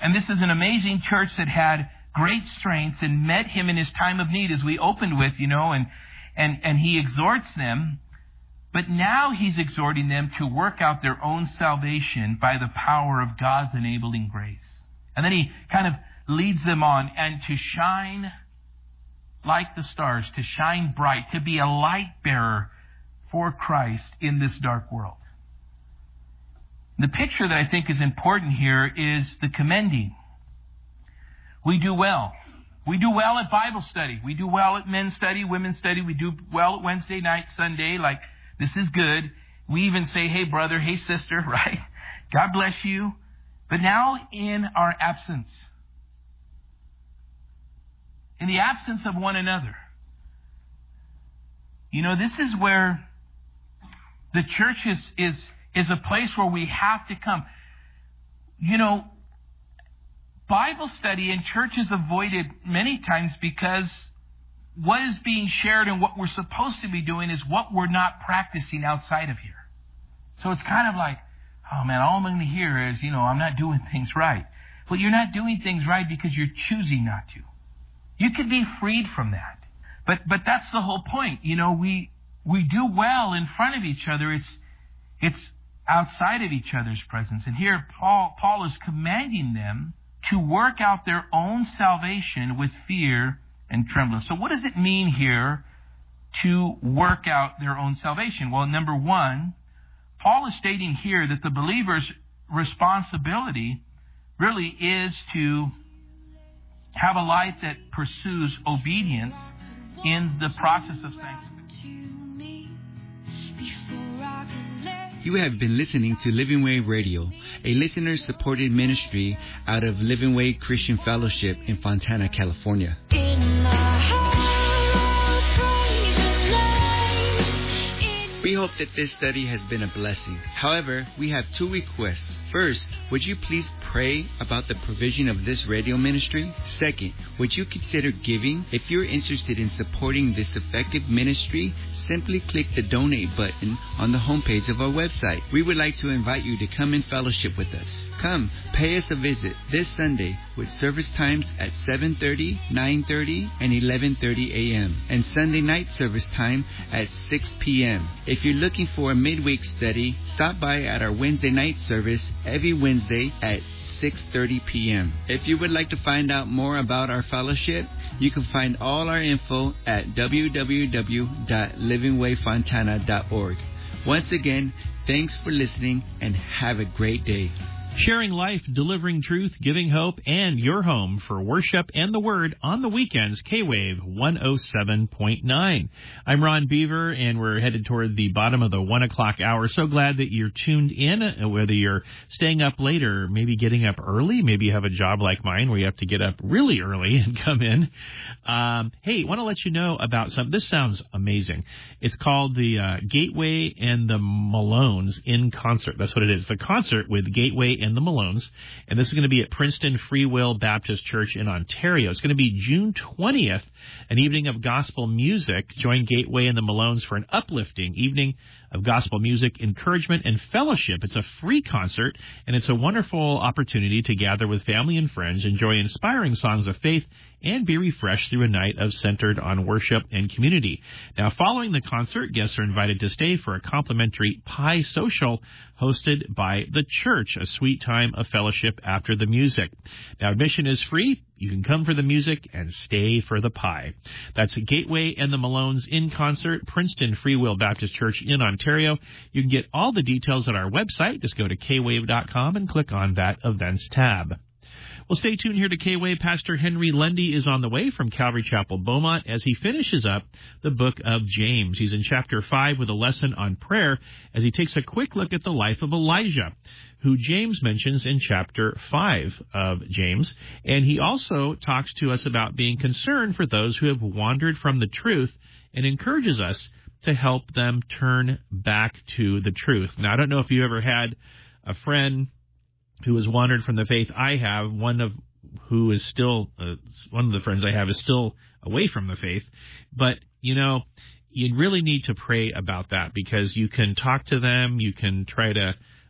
And this is an amazing church that had great strengths and met him in his time of need, as we opened with, and he exhorts them. But now he's exhorting them to work out their own salvation by the power of God's enabling grace. And then he kind of leads them on, and to shine like the stars, to shine bright, to be a light bearer for Christ in this dark world. The picture that I think is important here is the commending. We do well. We do well at Bible study. We do well at men's study, women's study. We do well at Wednesday night, Sunday. Like, this is good. We even say, hey, brother, hey, sister, right? God bless you. But now in our absence, in the absence of one another, this is where the church is a place where we have to come. Bible study in church is avoided many times because what is being shared and what we're supposed to be doing is what we're not practicing outside of here. So it's kind of like, oh man, all I'm going to hear is, I'm not doing things right. Well, you're not doing things right because you're choosing not to. You could be freed from that. But that's the whole point. We do well in front of each other. It's outside of each other's presence. And here Paul is commanding them to work out their own salvation with fear and trembling. So what does it mean here to work out their own salvation? Well, number one, Paul is stating here that the believer's responsibility really is to have a life that pursues obedience in the process of sanctification. You have been listening to Living Way Radio, a listener-supported ministry out of Living Way Christian Fellowship in Fontana, California. We hope that this study has been a blessing. However, we have two requests. First, would you please pray about the provision of this radio ministry? Second, would you consider giving? If you're interested in supporting this effective ministry, simply click the donate button on the homepage of our website. We would like to invite you to come and fellowship with us. Come, pay us a visit this Sunday with service times at 7:30, 9:30, and 11:30 a.m. and Sunday night service time at 6 p.m. If you're looking for a midweek study, stop by at our Wednesday night service every Wednesday at 6:30 p.m. If you would like to find out more about our fellowship, you can find all our info at www.livingwayfontana.org. Once again, thanks for listening and have a great day. Sharing life, delivering truth, giving hope, and your home for worship and the Word on the weekends, K-Wave 107.9. I'm Ron Beaver, and we're headed toward the bottom of the 1 o'clock hour. So glad that you're tuned in, whether you're staying up late or maybe getting up early. Maybe you have a job like mine where you have to get up really early and come in. Hey, want to let you know about something. This sounds amazing. It's called the Gateway and the Malones in Concert. That's what it is. The concert with Gateway and the Malones, and this is going to be at Princeton Free Will Baptist Church in Ontario. It's going to be June 20th, an evening of gospel music. Join Gateway and the Malones for an uplifting evening of gospel music, encouragement, and fellowship. It's a free concert, and it's a wonderful opportunity to gather with family and friends, enjoy inspiring songs of faith, and be refreshed through a night of centered on worship and community. Now, following the concert, guests are invited to stay for a complimentary pie social hosted by the church, a sweet time of fellowship after the music. Now, admission is free. You can come for the music and stay for the pie. That's Gateway and the Malones in Concert, Princeton Free Will Baptist Church in Ontario. You can get all the details at our website. Just go to kwave.com and click on that Events tab. Well, stay tuned here to K-Wave. Pastor Henry Lundy is on the way from Calvary Chapel, Beaumont, as he finishes up the book of James. He's in chapter 5 with a lesson on prayer as he takes a quick look at the life of Elijah, who James mentions in chapter 5 of James. And he also talks to us about being concerned for those who have wandered from the truth and encourages us to help them turn back to the truth. Now, I don't know if you ever had a friend who has wandered from the faith. I have. One of the friends I have is still away from the faith. But, you really need to pray about that, because you can talk to them, you can try to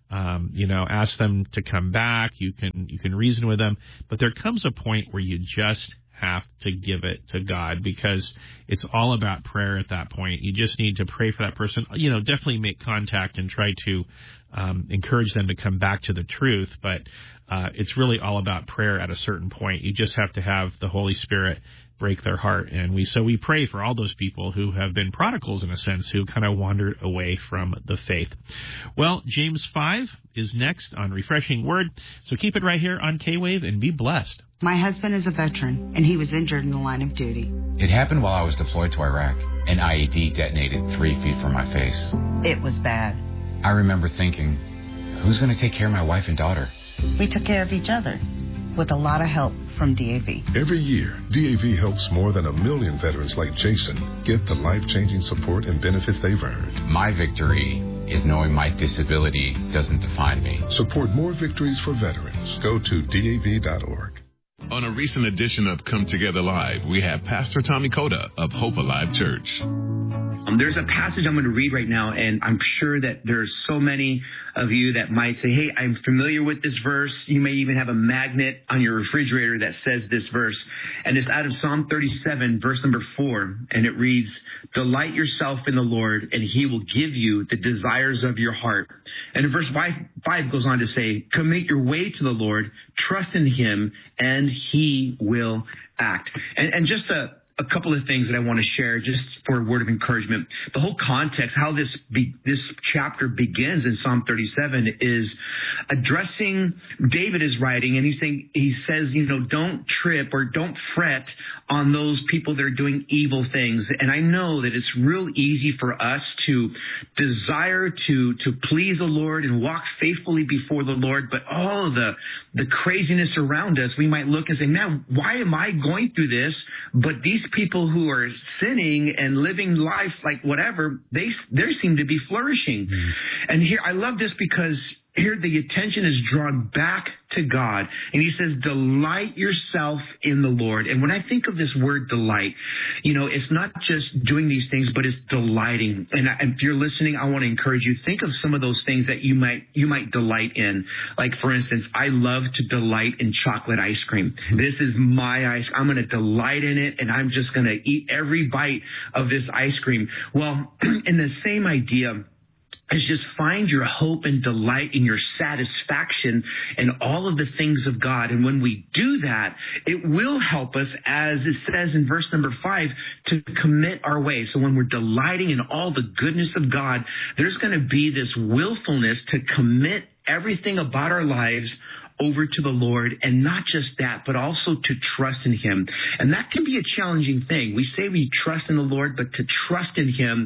Ask them to come back. You can reason with them, but there comes a point where you just have to give it to God, because it's all about prayer at that point. You just need to pray for that person. Definitely make contact and try to encourage them to come back to the truth, but it's really all about prayer at a certain point. You just have to have the Holy Spirit break their heart. And we pray for all those people who have been prodigals, in a sense, who kind of wandered away from the faith. Well, James 5 is next on Refreshing Word. So keep it right here on K-Wave and be blessed. My husband is a veteran, and he was injured in the line of duty. It happened while I was deployed to Iraq. An IED detonated 3 feet from my face. It was bad. I remember thinking, who's going to take care of my wife and daughter? We took care of each other, with a lot of help from DAV. Every year, DAV helps more than 1 million veterans like Jason get the life-changing support and benefits they've earned. My victory is knowing my disability doesn't define me. Support more victories for veterans. Go to DAV.org. On a recent edition of Come Together Live, we have Pastor Tommy Koda of Hope Alive Church. There's a passage I'm going to read right now, and I'm sure that there's so many of you that might say, hey, I'm familiar with this verse. You may even have a magnet on your refrigerator that says this verse. And it's out of Psalm 37, verse number 4. And it reads, delight yourself in the Lord, and he will give you the desires of your heart. And verse 5 goes on to say, commit your way to the Lord, trust in him, and he will act. And just a couple of things that I want to share just for a word of encouragement. The whole context, how this chapter begins in Psalm 37 is addressing, David is writing, and he says, don't trip or don't fret on those people that are doing evil things. And I know that it's real easy for us to desire to please the Lord and walk faithfully before the Lord, but all of the craziness around us, we might look and say, man, why am I going through this? But these people who are sinning and living life like whatever, they seem to be flourishing. Mm-hmm. And here, I love this because here the attention is drawn back to God. And he says, delight yourself in the Lord. And when I think of this word delight, it's not just doing these things, but it's delighting. And if you're listening, I want to encourage you, think of some of those things that you might delight in. Like, for instance, I love to delight in chocolate ice cream. This is my ice. I'm going to delight in it, and I'm just going to eat every bite of this ice cream. Well, in the same idea, is just find your hope and delight in your satisfaction in all of the things of God. And when we do that, it will help us, as it says in verse number 5, to commit our way. So when we're delighting in all the goodness of God, there's going to be this willfulness to commit everything about our lives over to the Lord, and not just that, but also to trust in him. And that can be a challenging thing. We say we trust in the Lord, but to trust in him,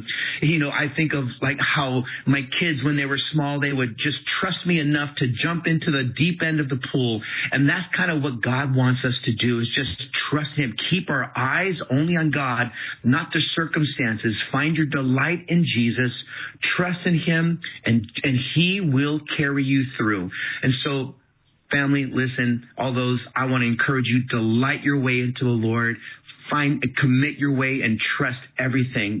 I think of like how my kids, when they were small, they would just trust me enough to jump into the deep end of the pool. And that's kind of what God wants us to do, is just trust him. Keep our eyes only on God, not the circumstances. Find your delight in Jesus, trust in him, and he will carry you through. And so, family, listen, all those, I want to encourage you, delight your way into the Lord. Commit your way and trust everything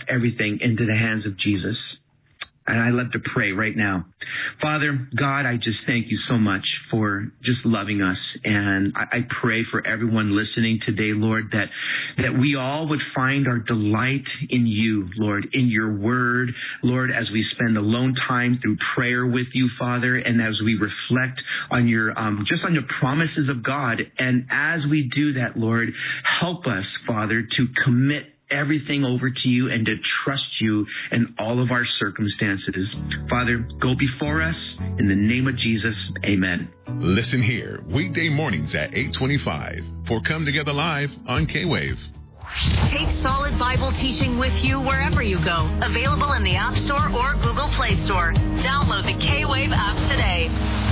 into the hands of Jesus. And I love to pray right now. Father, God, I just thank you so much for just loving us. And I pray for everyone listening today, Lord, that we all would find our delight in you, Lord, in your word, Lord, as we spend alone time through prayer with you, Father, and as we reflect on your, just on your promises of God. And as we do that, Lord, help us, Father, to commit everything over to you and to trust you in all of our circumstances. Father, go before us. In the name of Jesus, amen. Listen here, weekday mornings at 8:25 for Come Together Live on K-Wave. Take solid Bible teaching with you wherever you go. Available in the App Store or Google Play Store. Download the K-Wave app today.